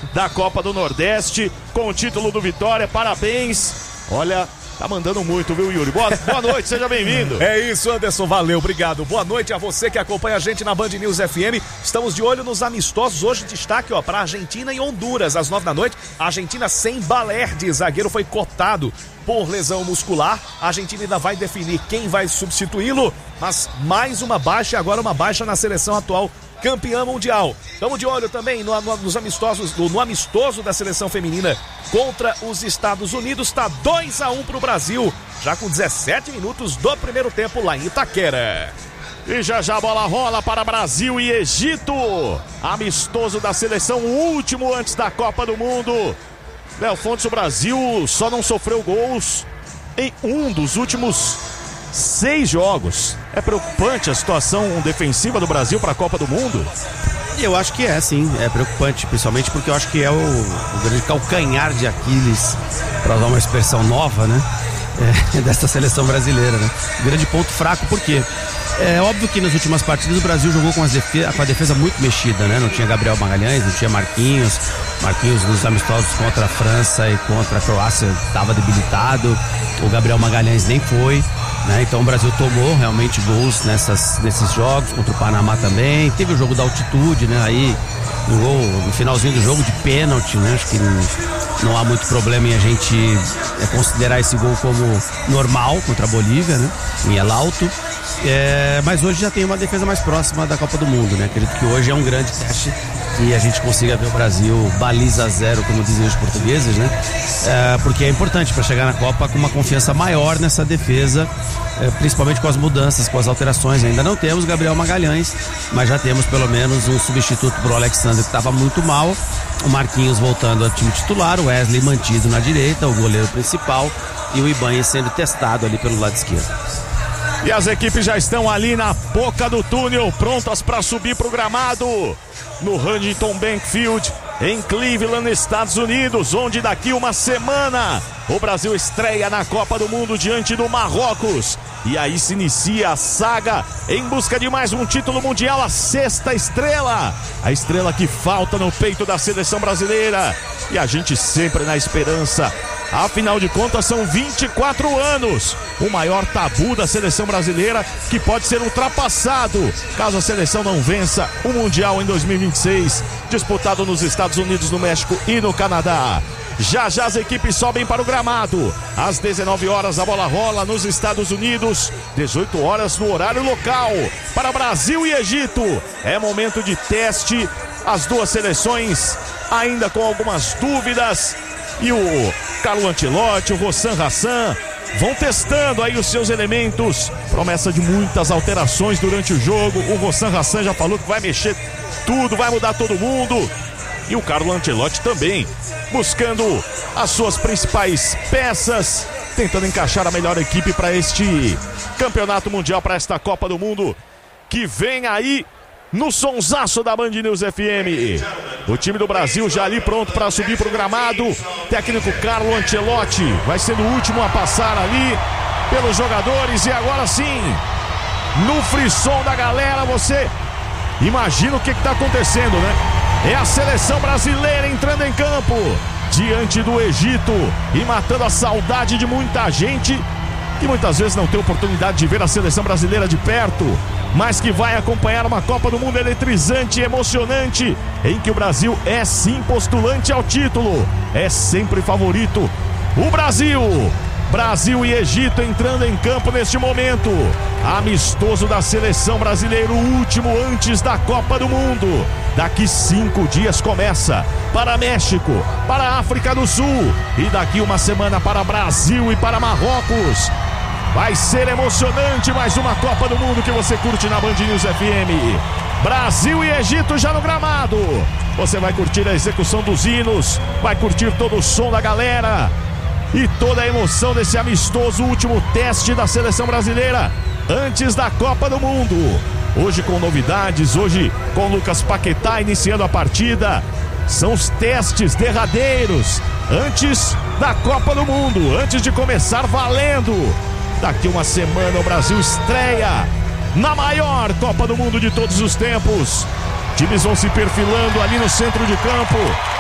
da Copa do Nordeste, com o título do Vitória. Parabéns. Olha, tá mandando muito, viu, Yuri? Boa noite, seja bem-vindo. É isso, Anderson, valeu, obrigado. Boa noite a você que acompanha a gente na Band News FM. Estamos de olho nos amistosos. Hoje destaque, para Argentina e Honduras, às 9 da noite. A Argentina sem Balerdi, zagueiro foi cotado por lesão muscular. A Argentina ainda vai definir quem vai substituí-lo, mas mais uma baixa, agora uma baixa na seleção atual campeã mundial. Estamos de olho também nos amistosos, no amistoso da seleção feminina contra os Estados Unidos. Está 2-1 pro Brasil, já com 17 minutos do primeiro tempo lá em Itaquera. E já a bola rola para Brasil e Egito. Amistoso da seleção, o último antes da Copa do Mundo. Léo Fontes, o Brasil só não sofreu gols em um dos últimos 6 jogos. É preocupante a situação defensiva do Brasil para a Copa do Mundo? Eu acho que é, sim. É preocupante, principalmente porque eu acho que é o grande calcanhar de Aquiles, para usar uma expressão nova, né? Dessa seleção brasileira, né? Grande ponto fraco, por quê? É óbvio que nas últimas partidas o Brasil jogou com a defesa muito mexida, né? Não tinha Gabriel Magalhães, não tinha Marquinhos nos amistosos contra a França e contra a Croácia estava debilitado, o Gabriel Magalhães nem foi, né? Então o Brasil tomou realmente gols nesses jogos, contra o Panamá também, teve o jogo da altitude, né? Aí no finalzinho do jogo de pênalti, né? Acho que não há muito problema em a gente considerar esse gol como normal contra a Bolívia, né? Em El Alto. Mas hoje já tem uma defesa mais próxima da Copa do Mundo, né? Acredito que hoje é um grande teste que a gente consiga ver o Brasil baliza zero, como dizem os portugueses, né? Porque é importante para chegar na Copa com uma confiança maior nessa defesa, principalmente com as mudanças, com as alterações. Ainda não temos Gabriel Magalhães, mas já temos pelo menos um substituto para o Alexandre, que estava muito mal, o Marquinhos voltando ao time titular, o Wesley mantido na direita, o goleiro principal, e o Ibanez sendo testado ali pelo lado esquerdo. E as equipes já estão ali na boca do túnel, prontas para subir para o gramado, no Huntington Bank Field, em Cleveland, Estados Unidos, onde daqui uma semana o Brasil estreia na Copa do Mundo diante do Marrocos. E aí se inicia a saga em busca de mais um título mundial, a 6ª estrela. A estrela que falta no peito da seleção brasileira. E a gente sempre na esperança. Afinal de contas, são 24 anos. O maior tabu da seleção brasileira, que pode ser ultrapassado caso a seleção não vença o Mundial em 2026, disputado nos Estados Unidos, no México e no Canadá. Já as equipes sobem para o gramado. Às 19 horas a bola rola nos Estados Unidos, 18 horas no horário local, para Brasil e Egito. É momento de teste, as duas seleções ainda com algumas dúvidas, e o Carlo Ancelotti, o Hossam Hassan vão testando aí os seus elementos. Promessa de muitas alterações durante o jogo. O Hossam Hassan já falou que vai mexer tudo, vai mudar todo mundo. E o Carlo Ancelotti também, buscando as suas principais peças, tentando encaixar a melhor equipe para este campeonato mundial, para esta Copa do Mundo que vem aí no sonsaço da Band News FM. O time do Brasil já ali pronto para subir para o gramado. Técnico Carlo Ancelotti vai ser o último a passar ali pelos jogadores. E agora sim, no frisson da galera, você imagina o que está acontecendo, né? É a seleção brasileira entrando em campo diante do Egito e matando a saudade de muita gente que muitas vezes não tem oportunidade de ver a seleção brasileira de perto, mas que vai acompanhar uma Copa do Mundo eletrizante e emocionante, em que o Brasil é sim postulante ao título, é sempre favorito. O Brasil e Egito entrando em campo neste momento. Amistoso da seleção brasileira, o último antes da Copa do Mundo. Daqui 5 dias começa para México, para a África do Sul, e daqui uma semana para Brasil e para Marrocos. Vai ser emocionante mais uma Copa do Mundo que você curte na Band News FM. Brasil e Egito já no gramado. Você vai curtir a execução dos hinos, vai curtir todo o som da galera e toda a emoção desse amistoso último teste da seleção brasileira antes da Copa do Mundo. Hoje com novidades, hoje com Lucas Paquetá iniciando a partida. São os testes derradeiros antes da Copa do Mundo, antes de começar valendo. Daqui uma semana o Brasil estreia na maior Copa do Mundo de todos os tempos. Times vão se perfilando ali no centro de campo.